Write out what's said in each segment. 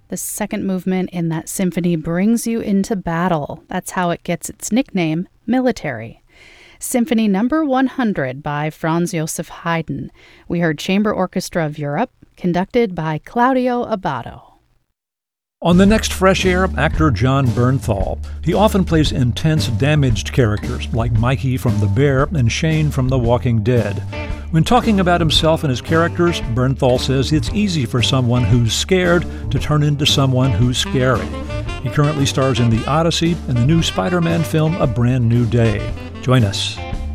The second movement in that symphony brings you into battle. That's how it gets its nickname, military. Symphony number 100 by Franz Joseph Haydn. We heard Chamber Orchestra of Europe, conducted by Claudio Abbado. On the next Fresh Air, actor Jon Bernthal. He often plays intense, damaged characters like Mikey from The Bear and Shane from The Walking Dead. When talking about himself and his characters, Bernthal says it's easy for someone who's scared to turn into someone who's scary. He currently stars in The Odyssey and the new Spider-Man film A Brand New Day. Join us.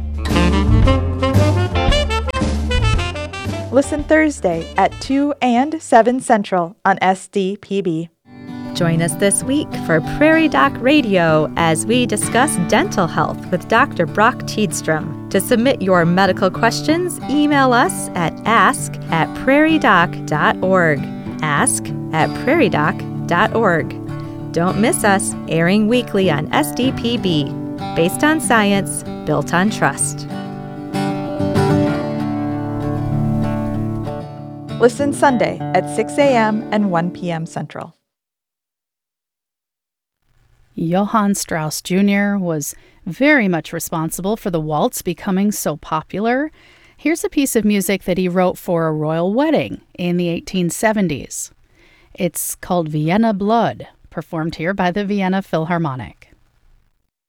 Listen Thursday at 2 and 7 Central on SDPB. Join us this week for Prairie Doc Radio as we discuss dental health with Dr. Brock Tiedstrom. To submit your medical questions, email us at ask@prairiedoc.org. ask@prairiedoc.org. Don't miss us, airing weekly on SDPB. Based on science, built on trust. Listen Sunday at 6 a.m. and 1 p.m. Central. Johann Strauss Jr. was very much responsible for the waltz becoming so popular. Here's a piece of music that he wrote for a royal wedding in the 1870s. It's called Vienna Blood, performed here by the Vienna Philharmonic.